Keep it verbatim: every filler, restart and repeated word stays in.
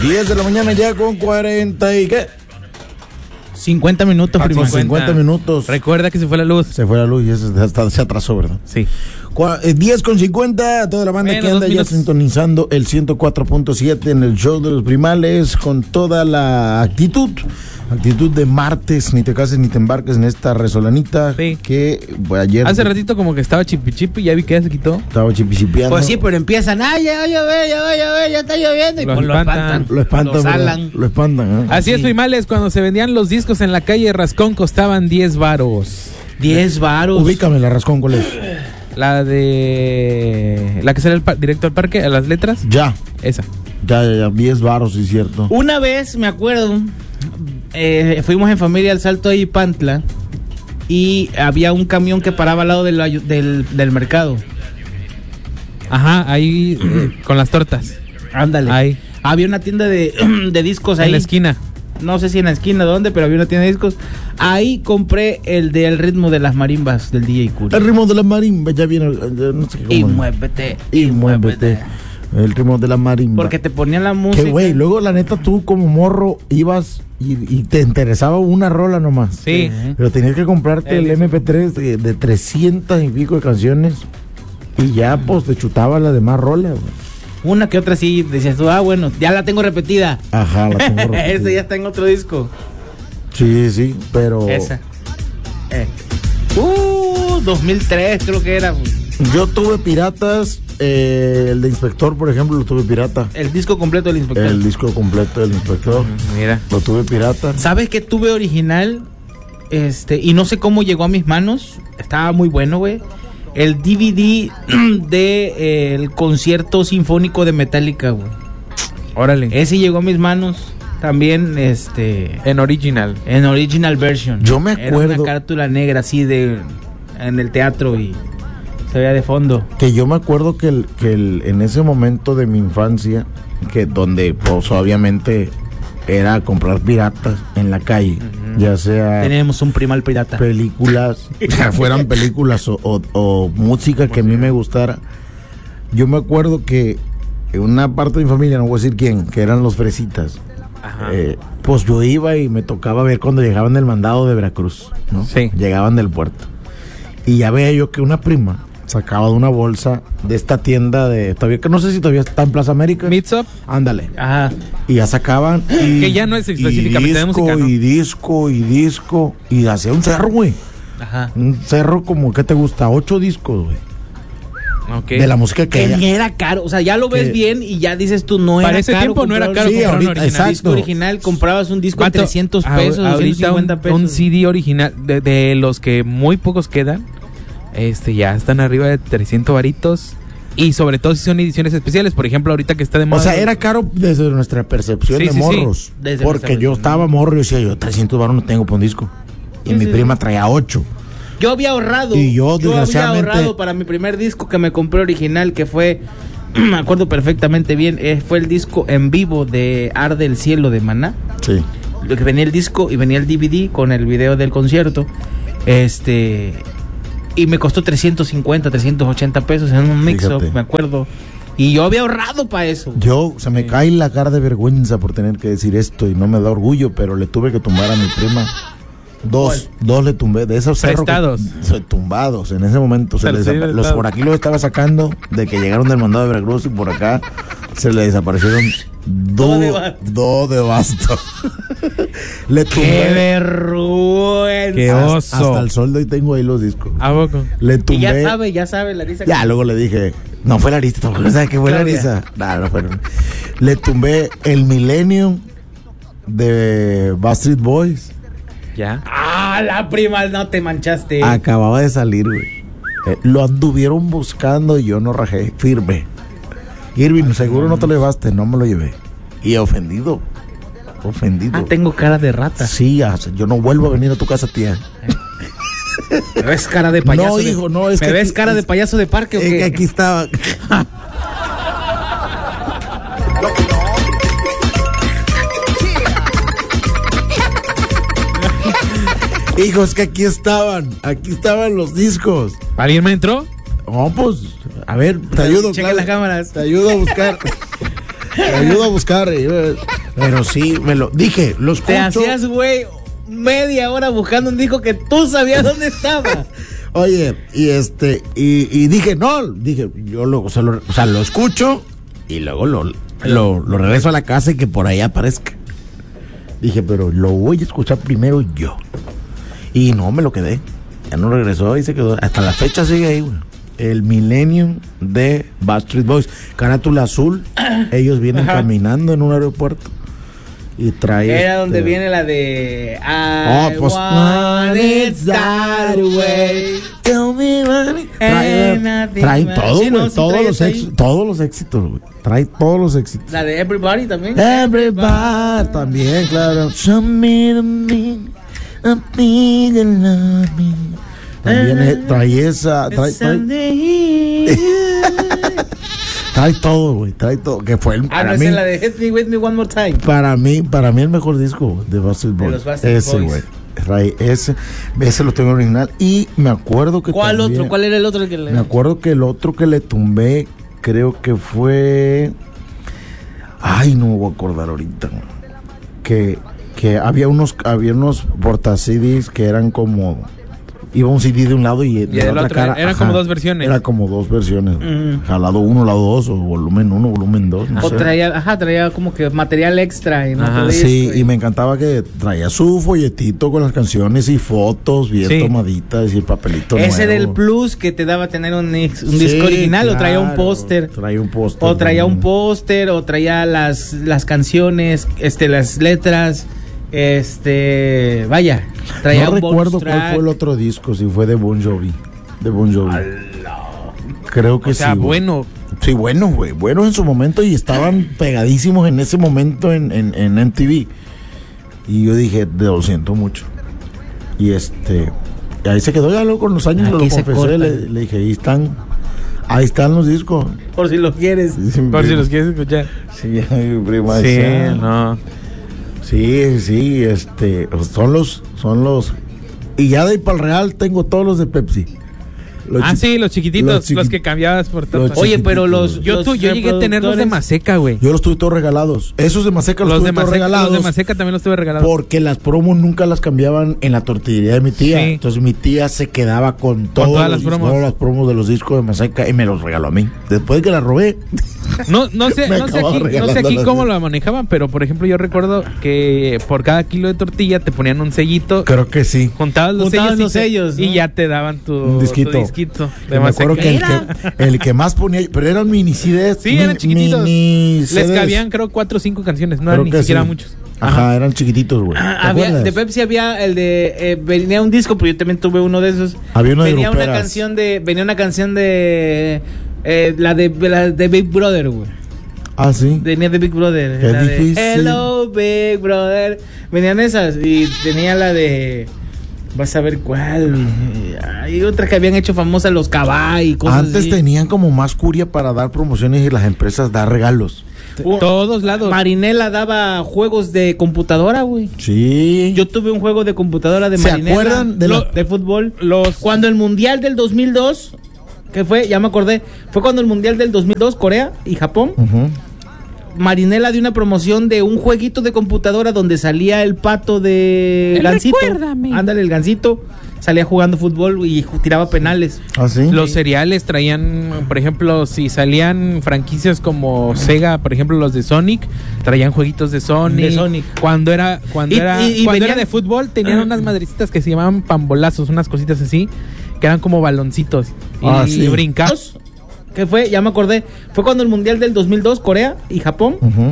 diez de la mañana ya con cuarenta y ¿qué? cincuenta minutos, primo. cincuenta minutos. Recuerda que se fue la luz. Se fue la luz y eso hasta se atrasó, ¿verdad? Sí. diez con cincuenta, toda la banda bueno, que anda ya sintonizando el ciento cuatro punto siete en el show de los primales con toda la actitud. Actitud de martes, ni te cases ni te embarques en esta resolanita. Sí. Que pues, ayer. Hace ratito como que estaba chipi chipi y ya vi que ya se quitó. Estaba chipichipeando. Pues sí, pero empiezan, ay, ya va a llover, ya va a llover, ya está lloviendo. Y Los pues lo espantan. espantan. Lo espantan. Lo ¿verdad? salan. Lo espantan, ¿eh? Así Sí. es, primales, cuando se vendían los discos en la calle Rascón costaban diez varos. diez varos. Ubícame la rascón, ¿cuál es? La de... La que sale el pa- directo al parque, a las letras. Ya. Esa. Ya, ya, ya. diez varos, sí, cierto. Una vez, me acuerdo, eh, fuimos en familia al Salto de Ipantla y había un camión que paraba al lado del, ayu- del, del mercado. Ajá, ahí eh, con las tortas. Ándale. Ahí. Había una tienda de, de discos ahí. En la esquina. No sé si en la esquina, ¿dónde? Pero había una tienda de discos. Ahí compré el del ritmo de las marimbas del D J Curi. El ritmo de la marimba, ya viene. ya no sé cómo. Y muévete. Y muévete. El ritmo de la marimba. Porque te ponían la música. Que güey, luego la neta tú como morro ibas y, y te interesaba una rola nomás. Sí. Pero tenías que comprarte el, El- eme pe tres de, de trescientas y pico de canciones y ya pues te chutaba las demás rolas. Güey. Una que otra sí decías tú, ah, bueno, ya la tengo repetida. Ajá, la tengo repetida. Esa ya está en otro disco. Sí, sí, pero Esa. Eh. Uh, dos mil tres creo que era. yo tuve piratas, eh, el de Inspector, por ejemplo, lo tuve pirata. El disco completo del Inspector. El disco completo del Inspector, Mira. lo tuve pirata. ¿Sabes que tuve original? Este, y no sé cómo llegó a mis manos. Estaba muy bueno, güey. El D V D de eh, el concierto sinfónico de Metallica, güey. Órale. Ese llegó a mis manos también, este, En original. en original version. Yo me Era acuerdo- una carátula negra así de en el teatro y se veía de fondo. Que yo me acuerdo que, el, que el, en ese momento de mi infancia, que donde pues obviamente era comprar piratas en la calle, ya sea Tenemos un primal pirata. películas, ya fueran películas o, o- o música que a mí me gustara. Yo me acuerdo que en una parte de mi familia, no voy a decir quién, que eran los fresitas, Ajá. eh, pues yo iba y me tocaba ver cuando llegaban del mandado de Veracruz, ¿no? Sí. Llegaban del puerto. Y ya veía yo que una prima sacaba de una bolsa de esta tienda de, todavía que no sé si todavía está en Plaza América. Meets Up. Ándale. Ajá. Y ya sacaban. Y, Que ya no es específicamente y de disco, música, ¿no? Y disco, y disco. Y hacía un cerro, güey. Ajá. Un cerro como, ¿qué te gusta? Ocho discos, güey. Ok. De la música que Que ella- ni era caro, o sea, ya lo ves Que- bien y ya dices tú, no Para era ese caro. tiempo no era comprar caro un- Sí, comprar un ahorita, original. exacto. disco original, comprabas un disco de ¿Cuánto? trescientos A- pesos, ahorita doscientos cincuenta un, pesos. un C D original de, de los que muy pocos quedan, este ya están arriba de trescientos varitos y sobre todo si son ediciones especiales, por ejemplo, ahorita que está de O moda. sea, era caro desde nuestra percepción Sí, de sí, sí. morros. Desde Porque nuestra yo estaba morro y decía yo, trescientos baros no tengo para un disco. Y Sí, mi sí, prima traía ocho. Yo había ahorrado. Y yo, había desgraciadamente- ahorrado para mi primer disco que me compré original, que fue, me acuerdo perfectamente bien, eh, fue el disco en vivo de Arde el Cielo de Maná. Sí. Lo que venía el disco y venía el D V D con el video del concierto. Este. Y me costó trescientos cincuenta, trescientos ochenta pesos en un mix-up, Fíjate. me acuerdo. Y yo había ahorrado para eso. Yo, se me cae la cara de vergüenza por tener que decir esto y no me da orgullo, pero le tuve que tumbar a mi prima. Dos, dos le tumbé, de esos cerros que- Prestados. se- tumbados en ese momento. Se Pero les sí, desapa- los prestados. por aquí los estaba sacando de que llegaron del mandado de Veracruz y por acá se le desaparecieron Dos de dos basto. dos de basto. Le ¡Qué tumbé vergüenza! Qué hasta, oso. hasta el sol de hoy tengo ahí los discos. ¿A poco? Le Y tumbé. ya sabe, ya sabe, Larisa. Ya, luego le dije, no fue Larisa, tampoco sabes que fue Claudia. Larisa. No, no fue. Le tumbé el Millennium de Backstreet Boys. Ya. ¡Ah, la prima! No te manchaste. Acababa de salir, güey. Eh, lo anduvieron buscando y yo no rajé, firme. Irving, seguro no te lo llevaste, no me lo llevé. Y ofendido. Ofendido. Ah, tengo cara de rata. Sí, ah, yo no vuelvo a venir a tu casa, tía. ¿Me ves cara de payaso? No, de- hijo, no, es ¿Me que ves aquí- cara de es- payaso de parque o Es qué? que aquí estaba. Hijo, es que aquí estaban, aquí estaban los discos. ¿Alguien me entró? No, pues, a ver, te ayudo. Checa Claudia. las cámaras. Te ayudo a buscar. Te ayudo a buscar. eh, Pero sí, me lo dije, lo escucho. Te hacías, güey, media hora buscando un disco que tú sabías dónde estaba. Oye, y este, y, y dije, no, dije, yo lo, o sea, lo, o sea, lo escucho y luego lo, lo, lo regreso a la casa y que por ahí aparezca. Dije, pero lo voy a escuchar primero yo. Y no, me lo quedé. Ya no regresó y se quedó. Hasta la fecha sigue ahí, güey. El Millennium de Backstreet Boys. Carátula azul. Ellos vienen Ajá. caminando en un aeropuerto. Y trae. Era este, donde viene la de Oh, I pues, want it that way. Tell me what it- Trae, And nothing trae más. todo, Sí, güey. no, sí todos, trae los eso ahí. éxitos, todos los éxitos, güey. Trae todos los éxitos. La de Everybody también. Everybody, también, claro. Show me the me, a me that love me. También eh, trae esa, trae, trae, trae todo, güey. Trae todo. Que fue el, Ah, para no, mí, esa es la de Hit Me With Me One More Time. para mí, para mí el mejor disco de Backstreet Boys. los Backstreet ese, Boys. güey. Trae ese, ese lo tengo original. Y me acuerdo que ¿Cuál también- otro? ¿Cuál era el otro que le... Me acuerdo que el otro que le tumbé, creo que fue. Ay, no me voy a acordar ahorita. Que, que había unos, había unos porta-C Ds que eran como. Iba un C D de un lado y de Y la del otra otro, cara. eran como dos versiones. Era como dos versiones. Mm. Jalado uno, lado dos, o volumen uno, volumen dos. No O sé. traía, ajá, traía como que material extra y no Ajá. todo Sí, esto, y me encantaba que traía su folletito con las canciones y fotos bien Sí. tomaditas y el papelito Ese era el nuevo. plus que te daba tener un, ex- un Sí, disco original, o traía un claro, póster. Traía un póster. O traía un también. póster, o traía las, las canciones, este, las letras, este, vaya, traía No un recuerdo bonus cuál track. fue el otro disco, si fue de Bon Jovi. De Bon Jovi. Creo que O sea, sí. güey. bueno. Sí, bueno, güey. Bueno en su momento y estaban pegadísimos en ese momento en, en, en M T V. Y yo dije, lo siento mucho. Y este. Y ahí se quedó ya luego con los años, Aquí lo se confesé. corta. Le, le dije, ahí están. Ahí están los discos. Por si lo quieres. Sí, Por si prima. los quieres escuchar. Sí, mi prima. Sí, decía, no. Sí, sí, este, son los, son los, y ya de ahí para el Real tengo todos los de Pepsi. Los Ah, chi- sí, los chiquititos, los los, chiqui- que cambiabas por los tapas. Oye, pero los, chiquititos. Yo, los tú, yo llegué a tenerlos de reproductores- Maseca, güey. Yo los tuve todos regalados. Esos de Maseca los, Los tuve de, todos Maseca, regalados. los de Maseca también los tuve regalados. Porque las promos nunca las cambiaban en la tortillería de mi tía. Sí. Entonces mi tía se quedaba con, todos todas los- las promos. todas las promos de los discos de Maseca y me los regaló a mí. Después de que las robé. No, no sé, Me no sé acababa aquí, no sé regalando aquí las- cómo lo manejaban, pero por ejemplo yo recuerdo que por cada kilo de tortilla te ponían un sellito, Creo que sí. juntabas los Juntabas sellos, y los te- sellos, y ¿no? ya te daban tu, Un disquito. tu disquito de me acuerdo Maseca. que el, que el que más ponía, pero eran mini C Ds. Sí, eran mini- chiquititos. mini Les C Ds. cabían creo cuatro o cinco canciones, no Creo eran ni que siquiera sí. muchos. Ajá, eran chiquititos, güey. Ah, ¿Te había, acuerdas? de Pepsi había el de eh, venía un disco, pero yo también tuve uno de esos. Había uno de venía una gruperas. canción de venía una canción de eh, la de la de Big Brother, güey. Ah, sí. Venía de Big Brother. Qué la de difícil. Hello Big Brother. Venían esas y tenía la de vas a ver cuál. Hay otras que habían hecho famosas los Cabá y cosas Antes así. tenían como más curia para dar promociones y las empresas dar regalos. Uh, Todos lados. Marinela daba juegos de computadora, güey. Sí. Yo tuve un juego de computadora de ¿Se Marinela. acuerdan de la- Lo- de fútbol? Los Cuando el Mundial del dos mil dos, que fue, ya me acordé, fue cuando el Mundial del dos mil dos, Corea y Japón, Ujú. Marinela dio una promoción de un jueguito de computadora donde salía el pato de El Gansito. recuérdame. Ándale, el Gansito salía jugando fútbol y ju- tiraba penales. Ah, sí. Los cereales traían, por ejemplo, si salían franquicias como Sega, por ejemplo, los de Sonic, traían jueguios de Sonic. De Sonic. Cuando era cuando Y- era y- y cuando venían- era de fútbol, tenían unas madrecitas que se llamaban pambolazos, unas cositas así, que eran como baloncitos. Y, Ah, sí. brincabas. ¿Qué fue? Ya me acordé. Fue cuando el Mundial del dos mil dos, Corea y Japón. Ujú.